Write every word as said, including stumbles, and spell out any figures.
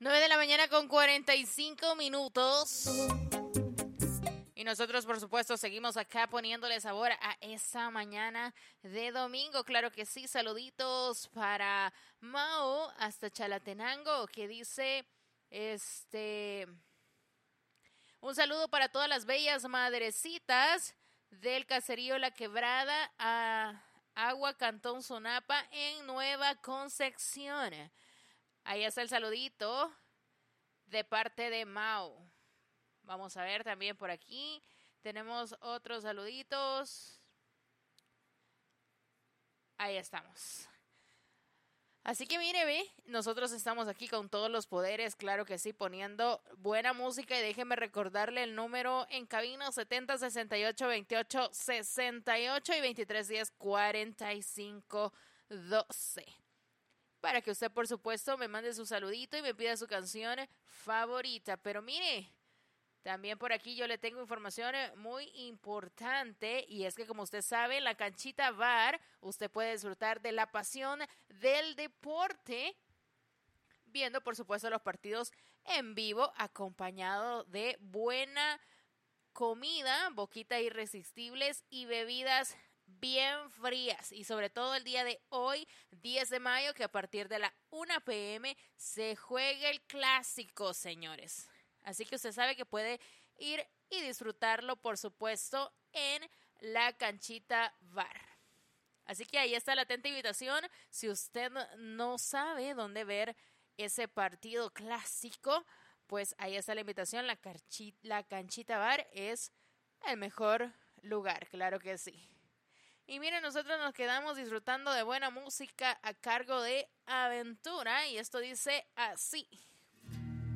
nueve de la mañana con cuarenta y cinco minutos. Y nosotros, por supuesto, seguimos acá poniéndole sabor a esta mañana de domingo. Claro que sí, saluditos para Mao hasta Chalatenango, que dice, este, un saludo para todas las bellas madrecitas del caserío La Quebrada a Agua Cantón Sonapa en Nueva Concepción. Ahí está el saludito de parte de Mao. Vamos a ver también por aquí. Tenemos otros saluditos. Ahí estamos. Así que mire, ve, nosotros estamos aquí con todos los poderes, claro que sí, poniendo buena música. Y déjeme recordarle el número en cabina: setenta, sesenta y ocho, veintiocho, sesenta y ocho y veintitrés, diez, cuarenta y cinco, doce. Para que usted, por supuesto, me mande su saludito y me pida su canción favorita. Pero mire, también por aquí yo le tengo información muy importante, y es que, como usted sabe, en la Canchita Bar usted puede disfrutar de la pasión del deporte, viendo, por supuesto, los partidos en vivo, acompañado de buena comida, boquitas irresistibles y bebidas bien frías. Y sobre todo el día de hoy, diez de mayo, que a partir de la una pe eme se juega el clásico, señores. Así que usted sabe que puede ir y disfrutarlo, por supuesto, en la Canchita Bar. Así que ahí está la atenta invitación. Si usted no sabe dónde ver ese partido clásico, pues ahí está la invitación. La, Carchi- la Canchita Bar es el mejor lugar, claro que sí. Y miren, nosotros nos quedamos disfrutando de buena música a cargo de Aventura, y esto dice así.